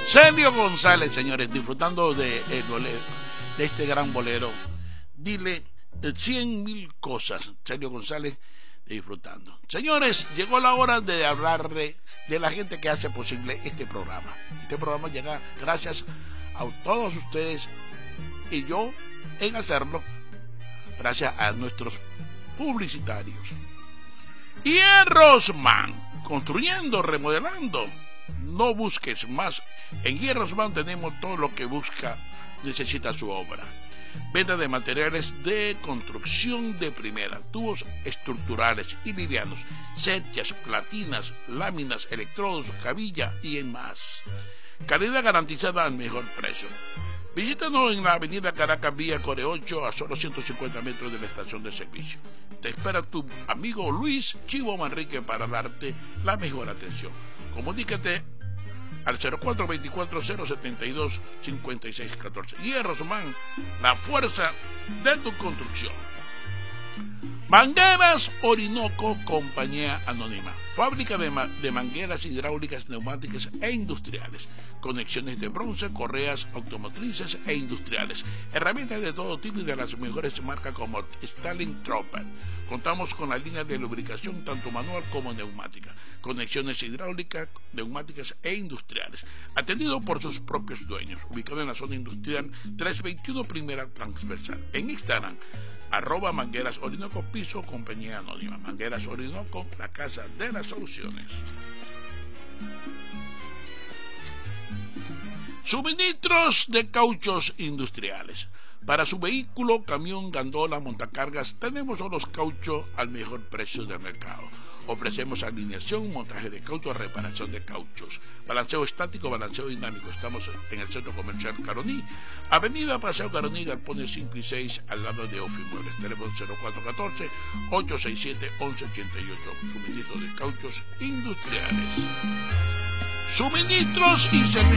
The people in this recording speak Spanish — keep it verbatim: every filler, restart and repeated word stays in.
Celio González, señores, disfrutando de el bolero, de este gran bolero. Dile cien mil cosas, Celio González, disfrutando. Señores, llegó la hora de hablarle de la gente que hace posible este programa. Este programa llega gracias a todos ustedes y yo en hacerlo gracias a nuestros publicitarios. Hierrosman, construyendo, remodelando. No busques más. En Hierrosman tenemos todo lo que busca, necesita su obra. Venta de materiales de construcción de primera, tubos estructurales y livianos, cerchas, platinas, láminas, electrodos, cabilla y en más. Calidad garantizada al mejor precio. Visítanos en la avenida Caracas, vía Core ocho, a solo ciento cincuenta metros de la estación de servicio. Te espera tu amigo Luis Chivo Manrique para darte la mejor atención. Comunícate al cero cuatro veinticuatro cero setenta y dos cincuenta y seis catorce. Hierrosman, la fuerza de tu construcción. Mangueras Orinoco, compañía anónima. Fábrica de, ma de mangueras hidráulicas, neumáticas e industriales. Conexiones de bronce, correas automotrices e industriales. Herramientas de todo tipo y de las mejores marcas como Stalin Tropper. Contamos con la línea de lubricación tanto manual como neumática. Conexiones hidráulicas, neumáticas e industriales. Atendido por sus propios dueños. Ubicado en la zona industrial trescientos veintiuno Primera Transversal. En Instagram, arroba Mangueras Orinoco, piso, compañía anónima. Mangueras Orinoco, la casa de las soluciones. Suministros de cauchos industriales. Para su vehículo, camión, gandola, montacargas, tenemos los cauchos al mejor precio del mercado. Ofrecemos alineación, montaje de cauchos, reparación de cauchos, balanceo estático, balanceo dinámico. Estamos en el Centro Comercial Caroní, Avenida Paseo Caroní, Galpones cinco y seis, al lado de Ofimuebles. Teléfono cero cuatro uno cuatro, ocho seis siete, once ochenta y ocho. Suministro de cauchos industriales. Suministros y servicios.